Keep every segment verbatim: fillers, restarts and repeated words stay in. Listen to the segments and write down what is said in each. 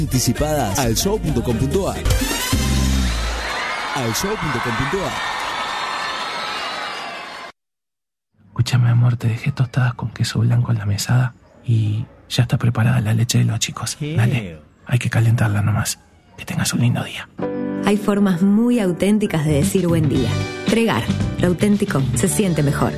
Anticipadas al show punto com punto ar. al show punto com punto ar. Escúchame, amor, te dejé tostadas con queso blanco en la mesada y ya está preparada la leche de los chicos. ¿Qué? Dale, hay que calentarla nomás. Que tengas un lindo día. Hay formas muy auténticas de decir buen día. Pregar, lo auténtico se siente mejor.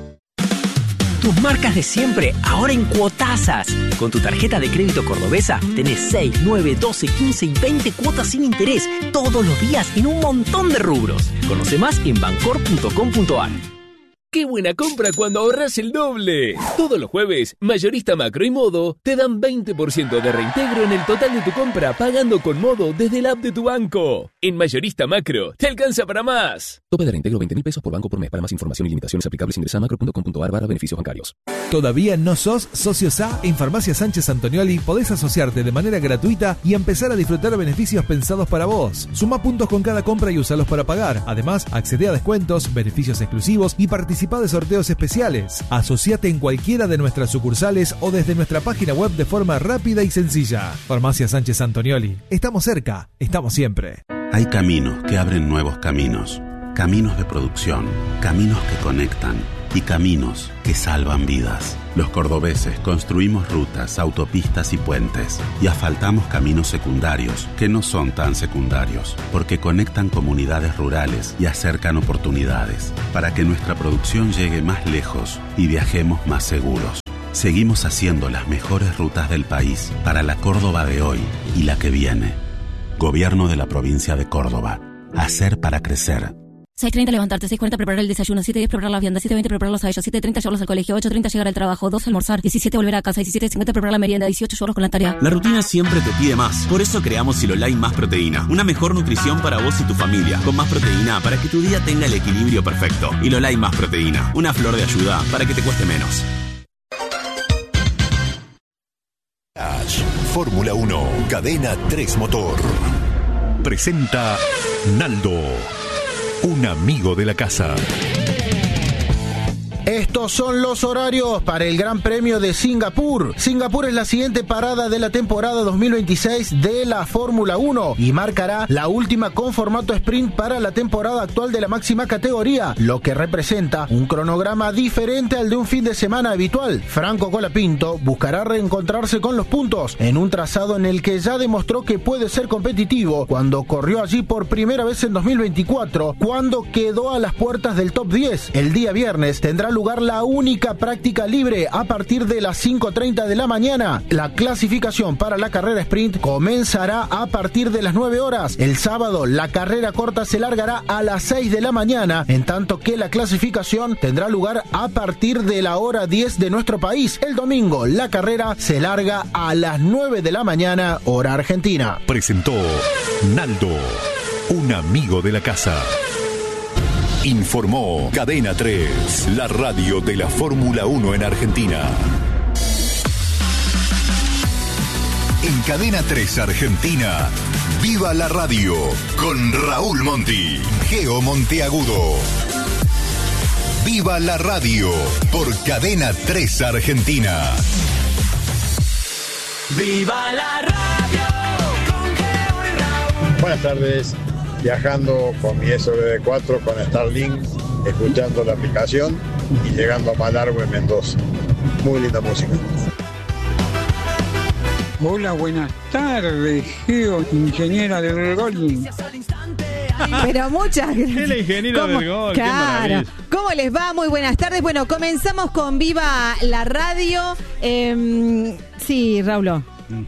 Tus marcas de siempre, ahora en cuotazas. Con tu tarjeta de crédito Cordobesa, tenés seis, nueve, doce, quince y veinte cuotas sin interés todos los días en un montón de rubros. Conoce más en bancor punto com punto ar. ¡Qué buena compra cuando ahorras el doble! Todos los jueves, Mayorista Macro y Modo te dan veinte por ciento de reintegro en el total de tu compra pagando con Modo desde el app de tu banco. En Mayorista Macro, te alcanza para más. Tope de reintegro veinte mil pesos por banco por mes. Para más información y limitaciones aplicables ingresa a macro punto com punto ar barra beneficios bancarios. ¿Todavía no sos socio S A? En Farmacia Sánchez Antonioli podés asociarte de manera gratuita y empezar a disfrutar beneficios pensados para vos. Suma puntos con cada compra y usalos para pagar. Además, accede a descuentos, beneficios exclusivos y participa de sorteos especiales. Asociate en cualquiera de nuestras sucursales o desde nuestra página web de forma rápida y sencilla. Farmacia Sánchez Antonioli. Estamos cerca, estamos siempre. Hay caminos que abren nuevos caminos. Caminos de producción, caminos que conectan y caminos que salvan vidas. Los cordobeses construimos rutas, autopistas y puentes y asfaltamos caminos secundarios que no son tan secundarios porque conectan comunidades rurales y acercan oportunidades para que nuestra producción llegue más lejos y viajemos más seguros. Seguimos haciendo las mejores rutas del país para la Córdoba de hoy y la que viene. Gobierno de la provincia de Córdoba. Hacer para crecer. seis treinta levantarte, seis cuarenta preparar el desayuno, siete diez preparar la vianda, siete veinte prepararlos a ellos, siete treinta llevarlos al colegio, ocho treinta llegar al trabajo, dos almorzar, diecisiete volver a casa, diecisiete cincuenta preparar la merienda, dieciocho llevarlos con la tarea. La rutina siempre te pide más. Por eso creamos Silolai Más Proteína. Una mejor nutrición para vos y tu familia. Con más proteína para que tu día tenga el equilibrio perfecto. Silolai Más Proteína. Una flor de ayuda para que te cueste menos. Fórmula uno, Cadena tres Motor. Presenta Naldo, un amigo de la casa. Estos son los horarios para el Gran Premio de Singapur. Singapur es la siguiente parada de la temporada dos mil veintiséis de la Fórmula uno y marcará la última con formato sprint para la temporada actual de la máxima categoría, lo que representa un cronograma diferente al de un fin de semana habitual. Franco Colapinto buscará reencontrarse con los puntos en un trazado en el que ya demostró que puede ser competitivo cuando corrió allí por primera vez en dos mil veinticuatro, cuando quedó a las puertas del top diez. El día viernes tendrá lugar la única práctica libre a partir de las cinco treinta de la mañana. La clasificación para la carrera sprint comenzará a partir de las nueve horas. El sábado la carrera corta se largará a las seis de la mañana, en tanto que la clasificación tendrá lugar a partir de la hora diez de nuestro país. El domingo la carrera se larga a las nueve de la mañana, hora argentina. Presentó Naldo, un amigo de la casa. Informó Cadena tres, la radio de la Fórmula uno en Argentina. En Cadena tres Argentina, viva la radio con Raúl Monti, Geo Monteagudo. Viva la radio por Cadena tres Argentina. Viva la radio con Geo y Raúl. Buenas tardes. Viajando con mi S W cuatro con Starlink, escuchando la aplicación y llegando a Malargüe, Mendoza. Muy linda música. Hola, buenas tardes, Geo, ingeniera del gol. Pero muchas gracias. El ingeniero del gol, claro. ¿Cómo les va? Muy buenas tardes. Bueno, comenzamos con Viva la Radio. Eh, sí, Raulo. Mm.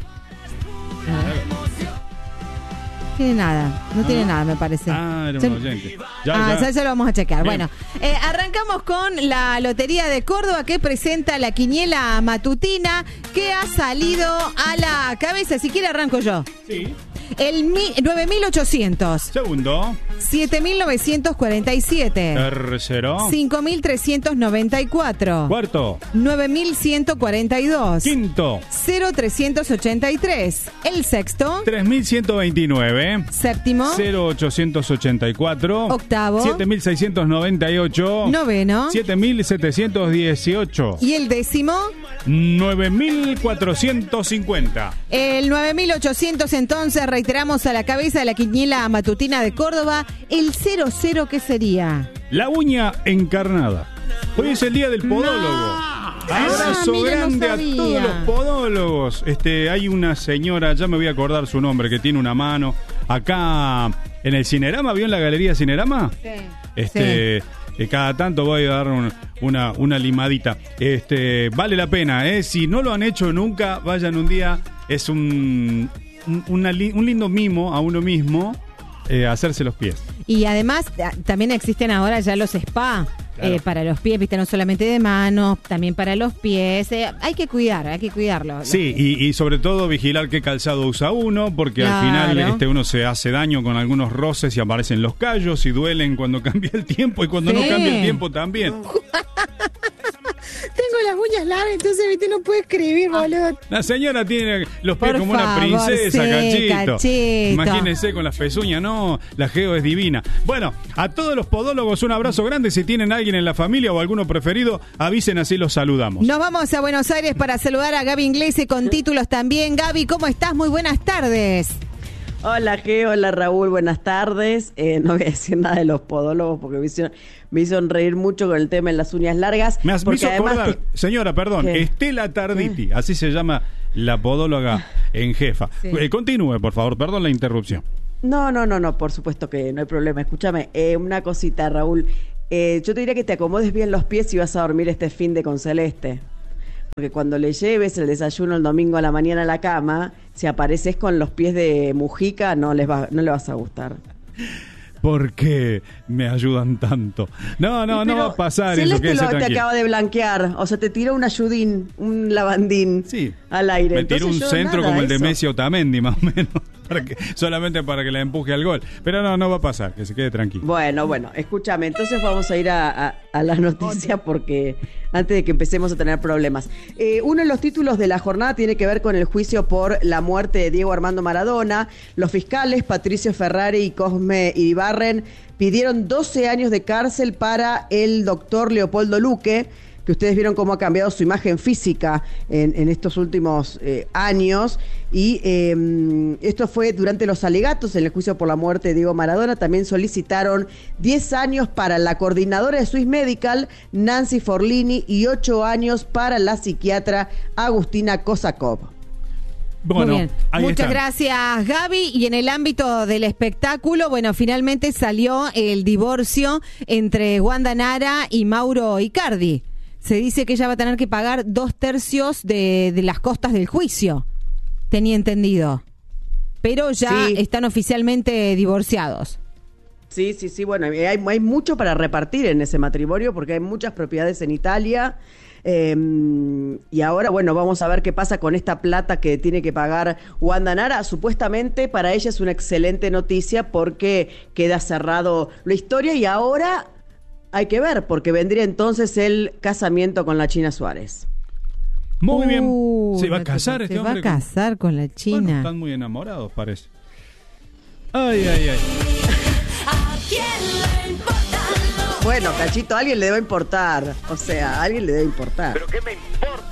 No tiene nada, no ah, tiene nada, me parece. Ah, era un oyente. Ya, ah, ya. ya lo vamos a chequear. Bien. Bueno, eh, arrancamos con la Lotería de Córdoba, que presenta la quiniela matutina que ha salido a la cabeza. Si quiere arranco yo. Sí. El mi, nueve mil ochocientos. Segundo. siete mil novecientos cuarenta y siete. Tercero. cinco mil trescientos noventa y cuatro. Cuarto. nueve mil ciento cuarenta y dos. Quinto. cero trescientos ochenta y tres. El sexto. tres mil ciento veintinueve. Séptimo. cero ochocientos ochenta y cuatro. Octavo. siete mil seiscientos noventa y ocho. Noveno. siete mil setecientos dieciocho. Y el décimo. nueve mil cuatrocientos cincuenta. El nueve mil ochocientos, entonces, reiteramos a la cabeza de la quiniela matutina de Córdoba. El cero cero, ¿qué sería? La uña encarnada. Hoy es el día del podólogo. No. Abrazo Ah, mira, grande no a sabía. todos los podólogos. Este, hay una señora, ya me voy a acordar su nombre, que tiene una mano acá en el Cinerama. ¿Vio en la galería Cinerama? Sí. Este, eh, cada tanto voy a dar un- una, una limadita. Este, vale la pena, ¿eh? Si no lo han hecho nunca, vayan un día. Es un, un, una li- un lindo mimo a uno mismo, eh, hacerse los pies. Y además, ta- también existen ahora ya los spa. Claro. eh, para los pies, viste, no solamente de manos, también para los pies. eh, hay que cuidar, hay que cuidarlo. Sí, y, y sobre todo vigilar qué calzado usa uno, porque Claro. al final este uno se hace daño con algunos roces y aparecen los callos y duelen cuando cambia el tiempo y cuando Sí. no cambia el tiempo también. Tengo las uñas largas, entonces, viste, no puedo escribir, boludo. La señora tiene los pies Por como una favor, princesa, sí, cachito. cachito. Imagínense con las pezuñas, no, la Geo es divina. Bueno, a todos los podólogos un abrazo grande. Si tienen a alguien en la familia o alguno preferido, avisen, así los saludamos. Nos vamos a Buenos Aires para saludar a Gaby Inglese con títulos también. Gaby, ¿cómo estás? Muy buenas tardes. Hola, Geo, hola, Raúl, buenas tardes. Eh, no voy a decir nada de los podólogos porque me hicieron, me hicieron reír mucho con el tema de las uñas largas. Me, has- me porque hizo además acordar, te- señora, perdón, ¿Qué? Estela Tarditi, así se llama la podóloga en jefa. Sí. Eh, continúe, por favor, perdón la interrupción. No, no, no, no, por supuesto que no hay problema. Escúchame, eh, una cosita, Raúl. Eh, yo te diría que te acomodes bien los pies si vas a dormir este fin de con Celeste. Porque cuando le lleves el desayuno el domingo a la mañana a la cama, si apareces con los pies de Mujica, no les va, no le vas a gustar. ¿Por qué me ayudan tanto? No, no, no Pero va a pasar eso, Celeste quédese lo, te tranquilo. acaba de blanquear, o sea, te tiró un ayudín, un lavandín al aire. Me tiró un Entonces yo centro nada, como el de eso. Messi Otamendi, más o menos, para que, solamente para que la empuje al gol. Pero no, no va a pasar, que se quede tranquilo. Bueno, bueno, escúchame, entonces vamos a ir a, a, a la noticia porque antes de que empecemos a tener problemas. Eh, uno de los títulos de la jornada tiene que ver con el juicio por la muerte de Diego Armando Maradona. Los fiscales Patricio Ferrari y Cosme Iribarren pidieron doce años de cárcel para el doctor Leopoldo Luque, que ustedes vieron cómo ha cambiado su imagen física en, en estos últimos eh, años. Y eh, esto fue durante los alegatos en el juicio por la muerte de Diego Maradona. También solicitaron diez años para la coordinadora de Swiss Medical, Nancy Forlini, y ocho años para la psiquiatra Agustina Kosakov. Bueno, Muy bien. ahí Muchas están. gracias, Gaby. Y en el ámbito del espectáculo, bueno, finalmente salió el divorcio entre Wanda Nara y Mauro Icardi. Se dice que ella va a tener que pagar dos tercios de, de las costas del juicio, tenía entendido. Pero ya Sí. están oficialmente divorciados. Sí, sí, sí, bueno, hay, hay mucho para repartir en ese matrimonio porque hay muchas propiedades en Italia. Eh, y ahora, bueno, vamos a ver qué pasa con esta plata que tiene que pagar Wanda Nara. Supuestamente para ella es una excelente noticia porque queda cerrado la historia y ahora hay que ver porque vendría entonces el casamiento con la China Suárez. Muy bien. Uh, ¿Se va a no te- casar se este va hombre? a casar con la Bueno, China. están muy enamorados, parece. Ay, ay, ay. Bueno, Cachito, a alguien le debe importar. O sea, a alguien le debe importar. ¿Pero qué me importa?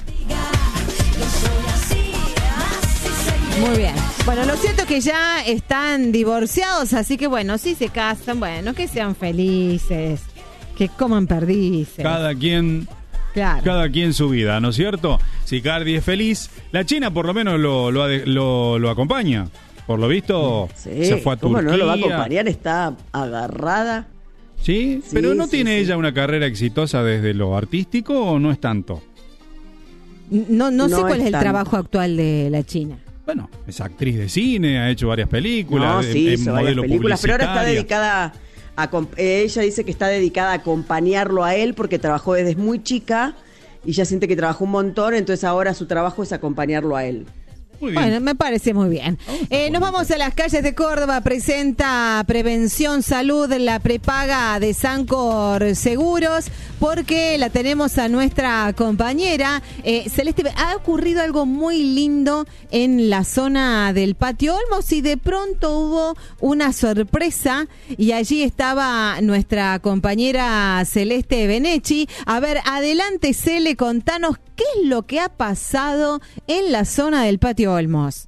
Muy bien. Bueno, lo cierto es que ya están divorciados, así que bueno, si se casan, bueno, que sean felices, que coman perdices. Cada quien, Claro. cada quien su vida, ¿no es cierto? Si Cardi es feliz, la China por lo menos lo, lo, ade- lo, lo acompaña. Por lo visto, Sí, se fue a ¿cómo Turquía. no lo va a acompañar? Está agarrada. ¿Sí? Sí, Pero ¿no sí, tiene sí. ella una carrera exitosa desde lo artístico o no es tanto? No, no, sé No cuál es es el tanto. trabajo actual de la China. Bueno, es actriz de cine, ha hecho varias películas, No, es- sí, es hizo varias modelo películas, pero ahora está publicitaria. dedicada a... acom- eh, ella dice que está dedicada a acompañarlo a él porque trabajó desde muy chica y ya siente que trabajó un montón, entonces ahora su trabajo es acompañarlo a él. Muy bien. Bueno, me parece muy bien. Eh, nos vamos a las calles de Córdoba. Presenta Prevención Salud, la prepaga de Sancor Seguros, porque la tenemos a nuestra compañera eh, Celeste. Ha ocurrido algo muy lindo en la zona del Patio Olmos y de pronto hubo una sorpresa y allí estaba nuestra compañera Celeste Benechi. A ver, adelante, Cele, contanos qué es lo que ha pasado en la zona del Patio Olmos.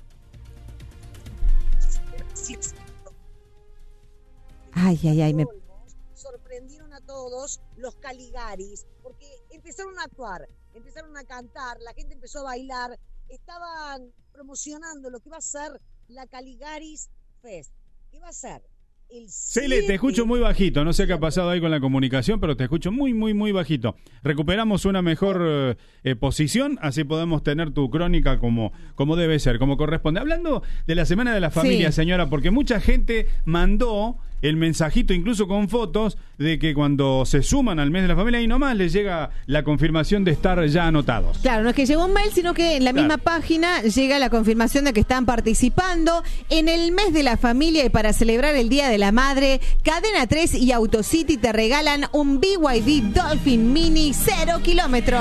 Ay, ay, ay, me... sorprendieron a todos los Caligaris, porque empezaron a actuar, empezaron a cantar, la gente empezó a bailar, estaban promocionando lo que va a ser la Caligaris Fest. ¿Qué va a ser? El Cele, te escucho muy bajito, no sé qué ha pasado ahí con la comunicación, pero te escucho muy, muy, muy bajito. Recuperamos una mejor eh, posición, así podemos tener tu crónica como, como debe ser, como corresponde. Hablando de la Semana de la Familia, sí, señora, porque mucha gente mandó el mensajito, incluso con fotos, de que cuando se suman al mes de la familia, ahí nomás les llega la confirmación de estar ya anotados. Claro, no es que llegó un mail, sino que en la Claro. misma página llega la confirmación de que están participando en el mes de la familia y para celebrar el Día de la Madre, Cadena tres y Autocity te regalan un B Y D Dolphin Mini cero kilómetros.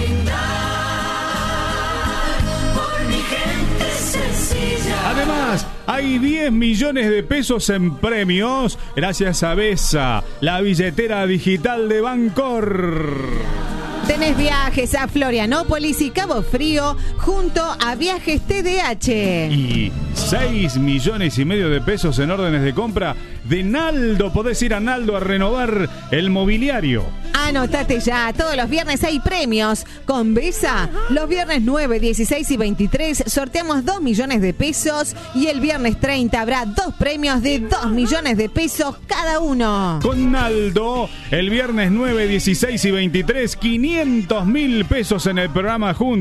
Además, hay diez millones de pesos en premios gracias a Besa, la billetera digital de Bancor. Tenés viajes a Florianópolis y Cabo Frío junto a Viajes T D H. Y seis millones y medio de pesos en órdenes de compra de Naldo. Podés ir a Naldo a renovar el mobiliario. Anotate ya, todos los viernes hay premios. Con Besa, los viernes nueve, dieciséis y veintitrés sorteamos dos millones de pesos y el viernes treinta habrá dos premios de dos millones de pesos cada uno. Con Naldo, el viernes nueve, dieciséis y veintitrés, quinientos mil pesos en el programa juntos.